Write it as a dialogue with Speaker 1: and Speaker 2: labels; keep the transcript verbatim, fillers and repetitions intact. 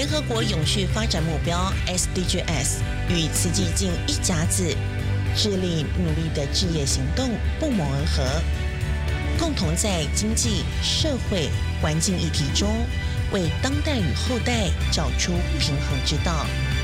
Speaker 1: 联合国永续发展目标 S D Gs 与慈济近一甲子致力努力的置业行动不谋而合，共同在经济、社会、环境议题中，为当代与后代找出平衡之道。